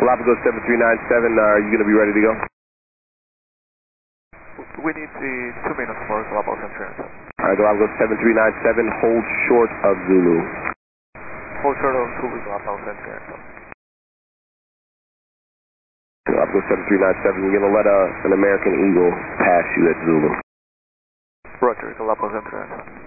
Galapagos 7397, are you going to be ready to go? We need 2 minutes for Galapagos interference. Alright, Galapagos 7397, hold short of Zulu. Hold short of Zulu, Galapagos interference. Galapagos 7397, we're going to let an American Eagle pass you at Zulu. Roger, Galapagos interference.